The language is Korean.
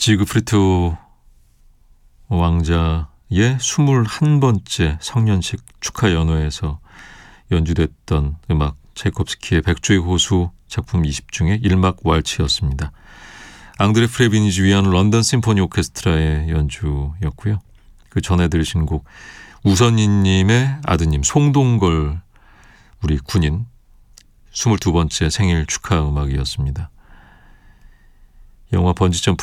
지그프리트 왕자의 21번째 성년식 축하 연회에서 연주됐던 음악 차이콥스키의 백조의 호수 작품 20 중에 1막 왈츠였습니다. 앙드레 프레비니지 위한 런던 심포니 오케스트라의 연주였고요. 그 전에 들으신 곡 우선희님의 아드님 송동걸 우리 군인 22번째 생일 축하 음악이었습니다. 영화 번지점프